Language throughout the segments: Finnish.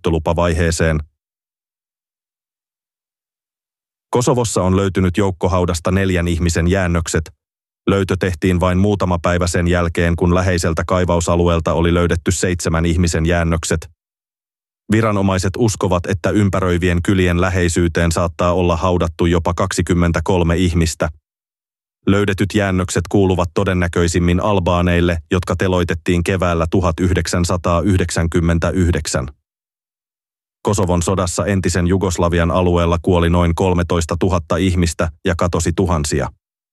käyttölupavaiheeseen. Kosovossa on löytynyt joukkohaudasta 4 ihmisen jäännökset. Löytö tehtiin vain muutama päivä sen jälkeen, kun läheiseltä kaivausalueelta oli löydetty 7 ihmisen jäännökset. Viranomaiset uskovat, että ympäröivien kylien läheisyyteen saattaa olla haudattu jopa 23 ihmistä. Löydetyt jäännökset kuuluvat todennäköisimmin albaaneille, jotka teloitettiin keväällä 1999. Kosovon sodassa entisen Jugoslavian alueella kuoli noin 13 000 ihmistä ja katosi tuhansia.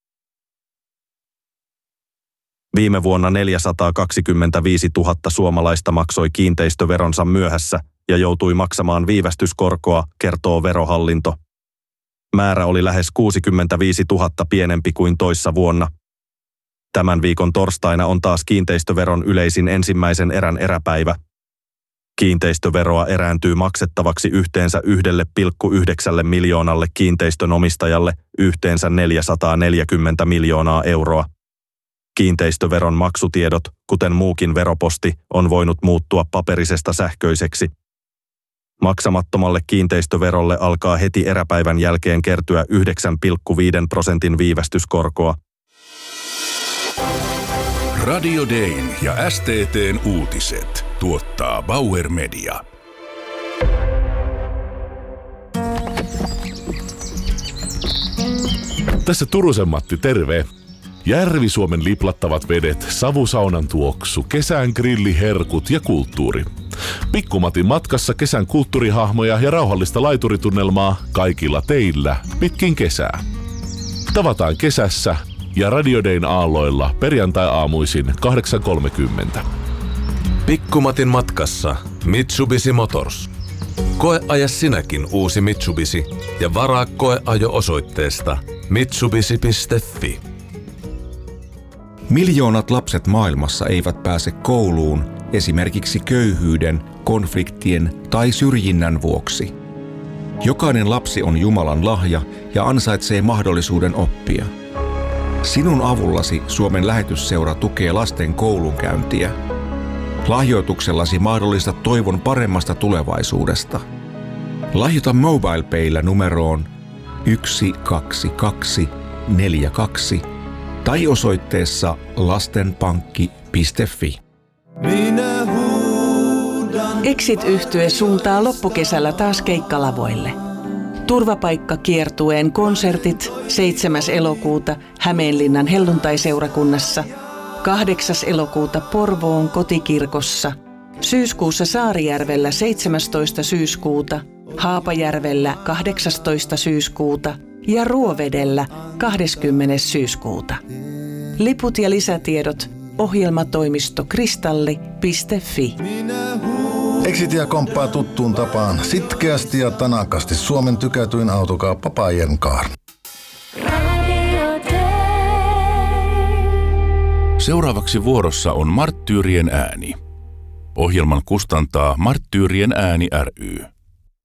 Viime vuonna 425 000 suomalaista maksoi kiinteistöveronsa myöhässä ja joutui maksamaan viivästyskorkoa, kertoo Verohallinto. Määrä oli lähes 65 000 pienempi kuin toissa vuonna. Tämän viikon torstaina on taas kiinteistöveron yleisin ensimmäisen erän eräpäivä. Kiinteistöveroa erääntyy maksettavaksi yhteensä 1,9 miljoonalle kiinteistön omistajalle, yhteensä 440 miljoonaa euroa. Kiinteistöveron maksutiedot, kuten muukin veroposti, on voinut muuttua paperisesta sähköiseksi. Maksamattomalle kiinteistöverolle alkaa heti eräpäivän jälkeen kertyä 9,5% viivästyskorkoa. Radio Dayn ja STT:n uutiset tuottaa Bauer Media. Tässä Turusen Matti, terve! Järvi-Suomen liplattavat vedet, savusaunan tuoksu, kesän grilliherkut ja kulttuuri. Pikkumatin matkassa kesän kulttuurihahmoja ja rauhallista laituritunnelmaa kaikilla teillä pitkin kesää. Tavataan kesässä ja Radio Dayn aalloilla perjantai-aamuisin 8.30. Pikkumatin matkassa Mitsubishi Motors. Koeaja sinäkin uusi Mitsubishi ja varaa koeajo osoitteesta mitsubishi.fi. Miljoonat lapset maailmassa eivät pääse kouluun esimerkiksi köyhyyden, konfliktien tai syrjinnän vuoksi. Jokainen lapsi on Jumalan lahja ja ansaitsee mahdollisuuden oppia. Sinun avullasi Suomen lähetysseura tukee lasten koulunkäyntiä. Lahjoituksellasi mahdollistat toivon paremmasta tulevaisuudesta. Lahjoita MobilePayllä numeroon 12242 tai osoitteessa lastenpankki.fi. Exit-yhtye suuntaa loppukesällä taas keikkalavoille. Turvapaikkakiertueen konsertit 7. elokuuta Hämeenlinnan helluntaiseurakunnassa, 8. elokuuta Porvoon kotikirkossa, syyskuussa Saarijärvellä 17. syyskuuta, Haapajärvellä 18. syyskuuta ja Ruovedellä 20. syyskuuta. Liput ja lisätiedot ohjelmatoimisto kristalli.fi. Exitia komppaa tuttuun tapaan sitkeästi ja tanakasti Suomen tykätyin autokauppa Bajern Car. Seuraavaksi vuorossa on Marttyyrien ääni. Ohjelman kustantaa Marttyyrien ääni ry.